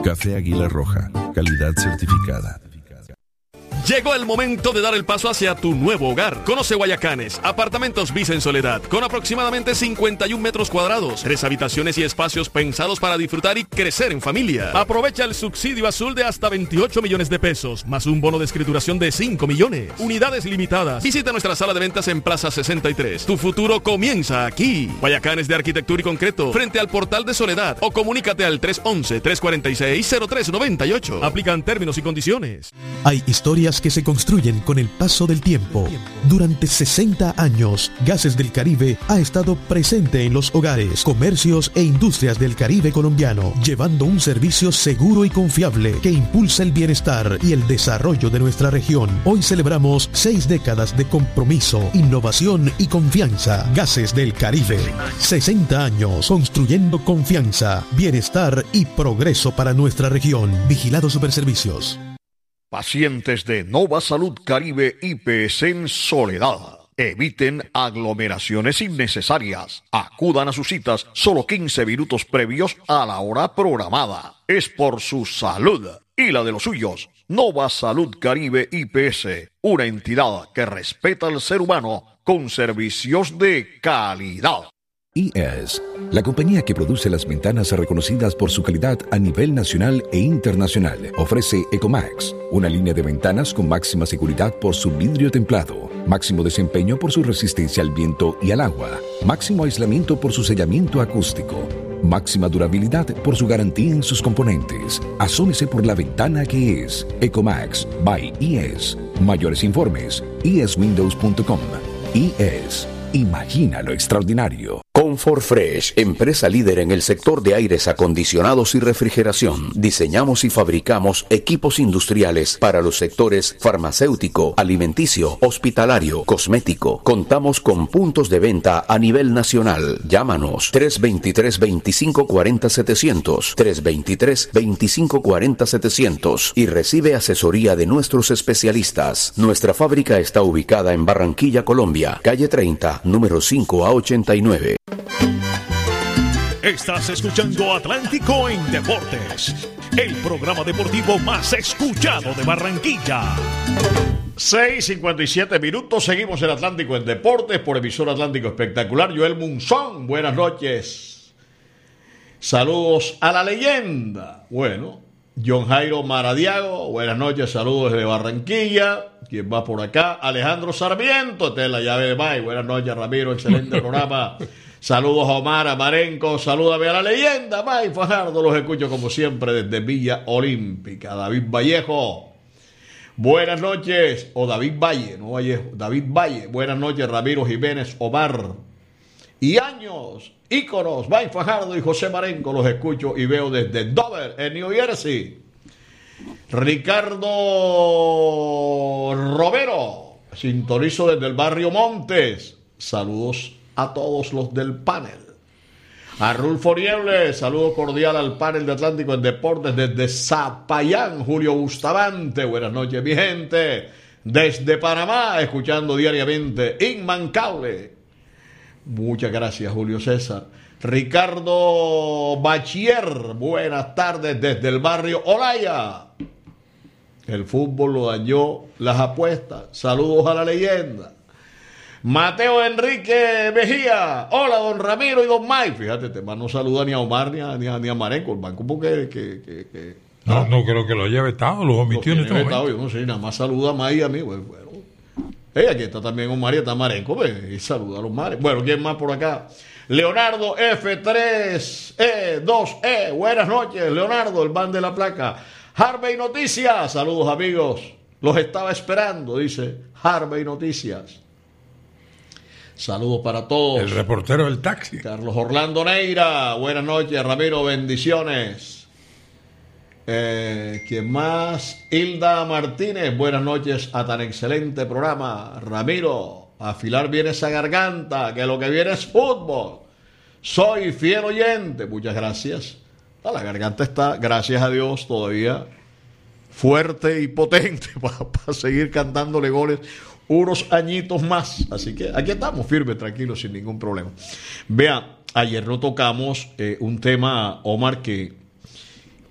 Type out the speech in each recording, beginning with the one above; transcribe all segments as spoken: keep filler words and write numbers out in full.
Café Águila Roja, calidad certificada. Llegó el momento de dar el paso hacia tu nuevo hogar. Conoce Guayacanes, apartamentos Visa en Soledad, con aproximadamente cincuenta y un metros cuadrados, tres habitaciones y espacios pensados para disfrutar y crecer en familia. Aprovecha el subsidio azul de hasta veintiocho millones de pesos, más un bono de escrituración de cinco millones. Unidades limitadas. Visita nuestra sala de ventas en Plaza sesenta y tres. Tu futuro comienza aquí. Guayacanes de Arquitectura y Concreto, frente al Portal de Soledad, o comunícate al tres once, tres cuarenta y seis, cero tres noventa y ocho. Aplican términos y condiciones. Hay historias que se construyen con el paso del tiempo. Durante sesenta años, Gases del Caribe ha estado presente en los hogares, comercios e industrias del Caribe colombiano, llevando un servicio seguro y confiable que impulsa el bienestar y el desarrollo de nuestra región. Hoy celebramos seis décadas de compromiso, innovación y confianza. Gases del Caribe. sesenta años construyendo confianza, bienestar y progreso para nuestra región. Vigilado Superservicios. Pacientes de Nova Salud Caribe I P S en Soledad. Eviten aglomeraciones innecesarias. Acudan a sus citas solo quince minutos previos a la hora programada. Es por su salud y la de los suyos. Nova Salud Caribe I P S, una entidad que respeta al ser humano con servicios de calidad. I E S, la compañía que produce las ventanas reconocidas por su calidad a nivel nacional e internacional, ofrece Ecomax, una línea de ventanas con máxima seguridad por su vidrio templado, máximo desempeño por su resistencia al viento y al agua, máximo aislamiento por su sellamiento acústico, máxima durabilidad por su garantía en sus componentes. Asómese por la ventana que es Ecomax by I E S. Mayores informes, i es windows punto com. I E S. Imagina lo extraordinario. Comfort Fresh, empresa líder en el sector de aires acondicionados y refrigeración. Diseñamos y fabricamos equipos industriales para los sectores farmacéutico, alimenticio, hospitalario, cosmético. Contamos con puntos de venta a nivel nacional. Llámanos tres dos tres, veinticinco cuarenta, setecientos, tres dos tres, veinticinco cuarenta, setecientos y recibe asesoría de nuestros especialistas. Nuestra fábrica está ubicada en Barranquilla, Colombia, calle treinta, número cinco a ochenta y nueve. Estás escuchando Atlántico en Deportes, el programa deportivo más escuchado de Barranquilla. seis cincuenta y siete minutos, seguimos en Atlántico en Deportes por emisor Atlántico Espectacular. Joel Munzón, buenas noches. Saludos a la leyenda. Bueno, John Jairo Maradiago, buenas noches, saludos desde Barranquilla. ¿Quién va por acá? Alejandro Sarmiento, esta es la llave de May. Buenas noches, Ramiro, excelente programa. Saludos a Omar, a Marenco, salúdame a la leyenda, May Fajardo, los escucho como siempre desde Villa Olímpica. David Vallejo, buenas noches, o David Valle, no Vallejo, David Valle, buenas noches, Ramiro Jiménez, Omar y Años, íconos, May Fajardo y José Marenco, los escucho y veo desde Dover, en New Jersey. Ricardo Romero, sintonizo desde el barrio Montes, saludos a todos los del panel. A Rulfo Nieble, saludo cordial al panel de Atlántico en Deportes desde Zapayán. Julio Bustamante, buenas noches mi gente. Desde Panamá, escuchando diariamente Inmancable. Muchas gracias, Julio César. Ricardo Bachier, buenas tardes desde el barrio Olaya. El fútbol lo dañó las apuestas. Saludos a la leyenda. Mateo Enrique Mejía, hola don Ramiro y don Mike. Fíjate, este man no saluda ni a Omar ni a, ni a, ni a Marenco. El banco porque que, que, que, no, no, no creo que lo haya vetado, lo omitió en este momento. Yo no sé, nada más saluda a Mike y a mí. Bueno, bueno. Hey, aquí está también Omar y está Marenco, pues, y saluda a los mares. Bueno, ¿quién más por acá? Leonardo F tres E dos E, buenas noches, Leonardo, el man de la placa. Harvey Noticias, saludos amigos, los estaba esperando, dice Harvey Noticias. Saludos para todos. El reportero del taxi. Carlos Orlando Neira, buenas noches, Ramiro, bendiciones. Eh, ¿Quién más? Hilda Martínez, buenas noches a tan excelente programa. Ramiro, afilar bien esa garganta, que lo que viene es fútbol. Soy fiel oyente, muchas gracias. La garganta está, gracias a Dios, todavía fuerte y potente para, para seguir cantándole goles unos añitos más. Así que aquí estamos firmes, tranquilos, sin ningún problema. Vea, ayer no tocamos eh, un tema, Omar, que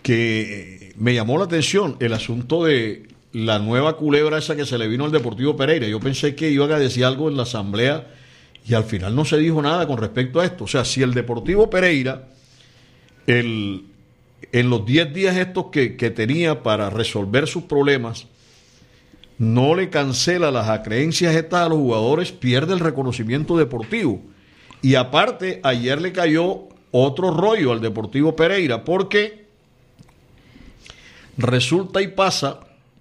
que me llamó la atención el asunto de la nueva culebra esa que se le vino al Deportivo Pereira. Yo pensé que iban a decir algo en la asamblea y al final no se dijo nada con respecto a esto. O sea, si el Deportivo Pereira, el, en los diez días estos que, que tenía para resolver sus problemas, no le cancela las acreencias estas a los jugadores, pierde el reconocimiento deportivo. Y aparte, ayer le cayó otro rollo al Deportivo Pereira, porque resulta y pasa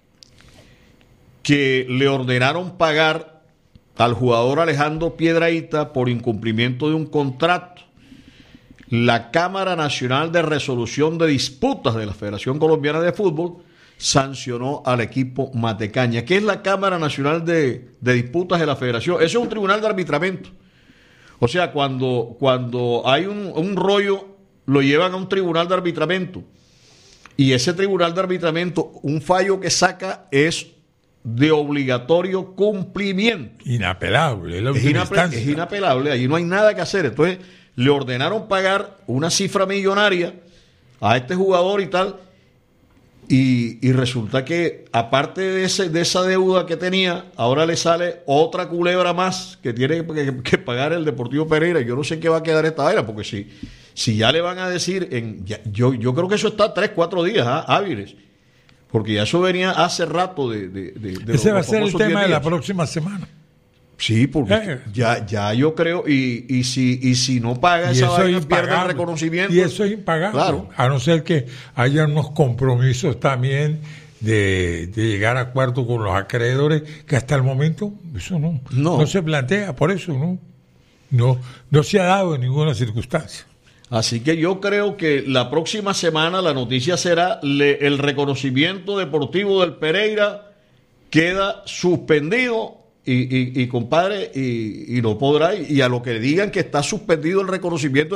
que le ordenaron pagar al jugador Alejandro Piedrahita por incumplimiento de un contrato. La Cámara Nacional de Resolución de Disputas de la Federación Colombiana de Fútbol sancionó al equipo Matecaña. ¿Qué es la Cámara Nacional de, de Disputas de la Federación? Eso es un tribunal de arbitramiento. O sea, cuando, cuando hay un, un rollo, lo llevan a un tribunal de arbitramiento. Y ese tribunal de arbitramiento, un fallo que saca es de obligatorio cumplimiento. Inapelable. Es, es, inapel- es inapelable, allí no hay nada que hacer. Entonces, le ordenaron pagar una cifra millonaria a este jugador y tal, y, y resulta que, aparte de, ese, de esa deuda que tenía, ahora le sale otra culebra más que tiene que, que pagar el Deportivo Pereira. Yo no sé qué va a quedar esta vaina, porque si, si ya le van a decir, en, ya, yo, yo creo que eso está tres, cuatro días ¿ah? hábiles. Porque ya eso venía hace rato de... de, de, de Ese los, va a ser el tema de la días. próxima semana. Sí, porque eh. ya, ya yo creo, y, y si y si no paga y esa eso vaina, es pierde el impagable. reconocimiento. Y eso es impagable. Claro. A no ser que haya unos compromisos también de, de llegar a acuerdo con los acreedores, que hasta el momento eso no, no. no se plantea, por eso no, no, no se ha dado en ninguna circunstancia. Así que yo creo que la próxima semana la noticia será le, el reconocimiento deportivo del Pereira queda suspendido y, y, y compadre, y, y no podrá, y a lo que digan que está suspendido el reconocimiento